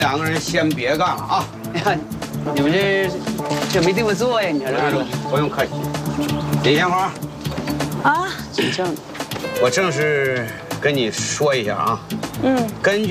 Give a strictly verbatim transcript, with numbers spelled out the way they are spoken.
两个人先别干了啊！ 哎呀，你们这这没地方坐呀？你说这不用客气。李莲花， 啊， 紧张。 我正式跟你说一下啊， 嗯， 根据。